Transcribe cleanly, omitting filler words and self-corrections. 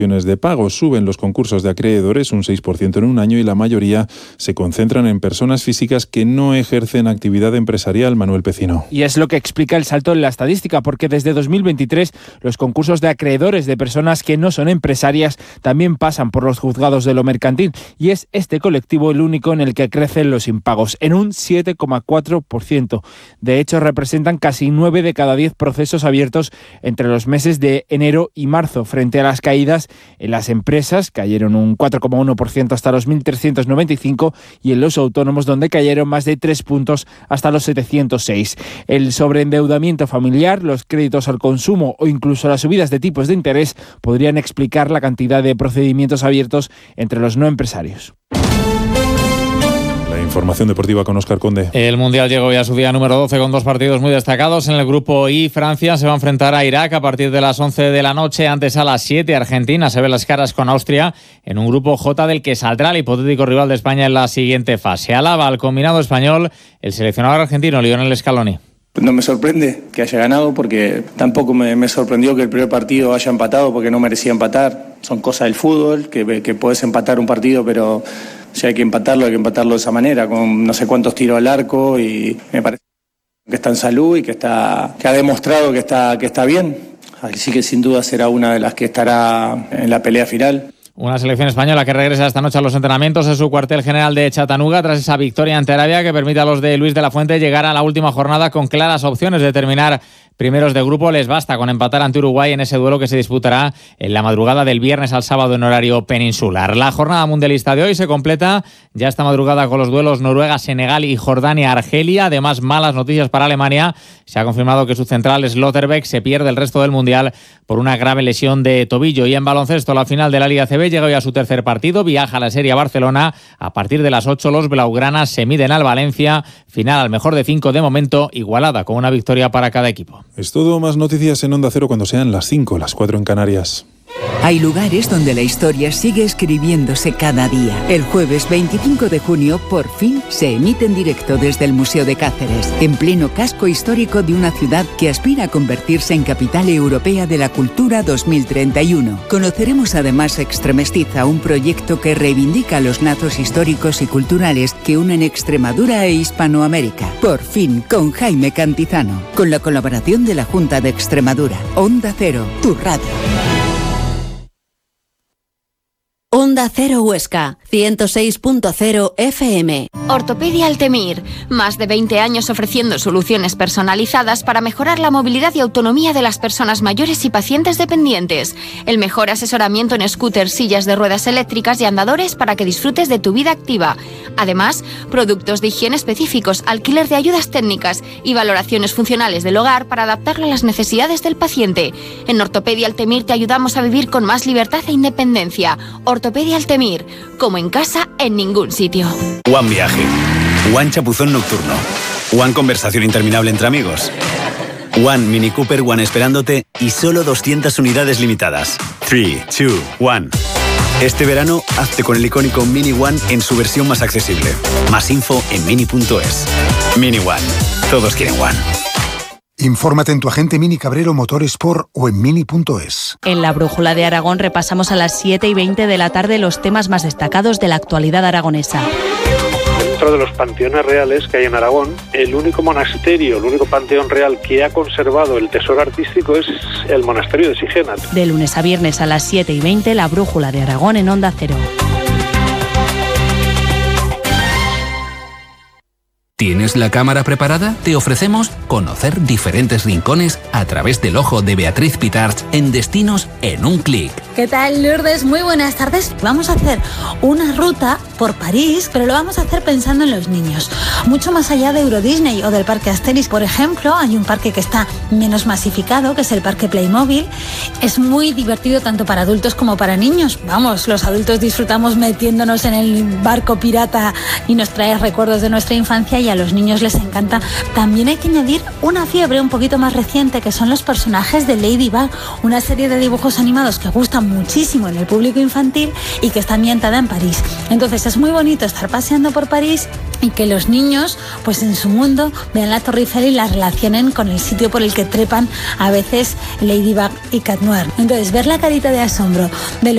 de pago. Suben los concursos de acreedores un 6% en un año y la mayoría se concentran en personas físicas que no ejercen actividad empresarial. Manuel Pecino. Y es lo que explica el salto en la estadística, porque desde 2023 los concursos de acreedores de personas que no son empresarias también pasan por los juzgados de lo mercantil, y es este colectivo el único en el que crecen los impagos, en un 7,4%. De hecho, representan casi 9 de cada 10 procesos abiertos entre los meses de enero y marzo, frente a las caídas en las empresas, cayeron un 4,1% hasta los 1.395, y en los autónomos, donde cayeron más de 3 puntos hasta los 706. El sobreendeudamiento familiar, los créditos al consumo o incluso las subidas de tipos de interés podrían explicar la cantidad de procedimientos abiertos entre los no empresarios. Información deportiva con Óscar Conde. El Mundial llegó ya a su día número 12 con dos partidos muy destacados. En el grupo I, Francia se va a enfrentar a Irak a partir de las 11 de la noche. Antes a las 7, Argentina se ve las caras con Austria en un grupo J del que saldrá el hipotético rival de España en la siguiente fase. Alaba al combinado español el seleccionador argentino Lionel Scaloni. No me sorprende que haya ganado, porque tampoco me sorprendió que el primer partido haya empatado, porque no merecía empatar. Son cosas del fútbol, que puedes empatar un partido, pero si hay que empatarlo de esa manera, con no sé cuántos tiros al arco, y me parece que está en salud y que ha demostrado que está bien. Así que sin duda será una de las que estará en la pelea final. Una selección española que regresa esta noche a los entrenamientos en su cuartel general de Chattanooga tras esa victoria ante Arabia que permite a los de Luis de la Fuente llegar a la última jornada con claras opciones de terminar primeros de grupo. Les basta con empatar ante Uruguay en ese duelo que se disputará en la madrugada del viernes al sábado en horario peninsular. La jornada mundialista de hoy se completa ya esta madrugada con los duelos Noruega, Senegal y Jordania, Argelia. Además, malas noticias para Alemania. Se ha confirmado que su central Slotterbeck se pierde el resto del mundial por una grave lesión de tobillo. Y en baloncesto, la final de la Liga CB llega hoy a su tercer partido. Viaja a la Serie a Barcelona. A partir de las 8 los blaugranas se miden al Valencia. Final al mejor de 5 de momento, igualada con una victoria para cada equipo. Es todo. Más noticias en Onda Cero cuando sean las 5, las 4 en Canarias. Hay lugares donde la historia sigue escribiéndose cada día. El jueves 25 de junio, por fin, se emite en directo desde el Museo de Cáceres, en pleno casco histórico de una ciudad que aspira a convertirse en capital europea de la cultura 2031. Conoceremos además Extremestiza, un proyecto que reivindica los lazos históricos y culturales que unen Extremadura e Hispanoamérica. Por fin, con Jaime Cantizano, con la colaboración de la Junta de Extremadura. Onda Cero, tu radio. Onda Cero Huesca, 106.0 FM. Ortopedia Altemir, más de 20 años ofreciendo soluciones personalizadas para mejorar la movilidad y autonomía de las personas mayores y pacientes dependientes. El mejor asesoramiento en scooters, sillas de ruedas eléctricas y andadores para que disfrutes de tu vida activa. Además, productos de higiene específicos, alquiler de ayudas técnicas y valoraciones funcionales del hogar para adaptarlo a las necesidades del paciente. En Ortopedia Altemir te ayudamos a vivir con más libertad e independencia. Ortopedia Altemir, como en casa, en ningún sitio. One Viaje, One Chapuzón Nocturno, One Conversación Interminable entre amigos, One Mini Cooper One esperándote y solo 200 unidades limitadas. 3, 2, 1. Este verano, hazte con el icónico Mini One en su versión más accesible. Más info en mini.es. Mini One. Todos quieren One. Infórmate en tu agente Mini Cabrero Motorsport o en mini.es. En la Brújula de Aragón repasamos a las 7:20 de la tarde los temas más destacados de la actualidad aragonesa. Dentro de los panteones reales que hay en Aragón, el único monasterio, el único panteón real que ha conservado el tesoro artístico es el monasterio de Sigena. De lunes a viernes a las 7:20, la Brújula de Aragón en Onda Cero. ¿Tienes la cámara preparada? Te ofrecemos conocer diferentes rincones a través del ojo de Beatriz Pitarch en Destinos en un clic. ¿Qué tal, Lourdes? Muy buenas tardes. Vamos a hacer una ruta por París, pero lo vamos a hacer pensando en los niños. Mucho más allá de Euro Disney o del Parque Asterix, por ejemplo, hay un parque que está menos masificado, que es el Parque Playmobil. Es muy divertido tanto para adultos como para niños. Vamos, los adultos disfrutamos metiéndonos en el barco pirata y nos trae recuerdos de nuestra infancia, y a los niños les encanta. También hay que añadir una fiebre un poquito más reciente, que son los personajes de Ladybug, una serie de dibujos animados que gustan muchísimo en el público infantil y que está ambientada en París. Entonces es muy bonito estar paseando por París y que los niños, pues en su mundo, vean la Torre Eiffel y la relacionen con el sitio por el que trepan a veces Ladybug y Cat Noir. Entonces ver la carita de asombro de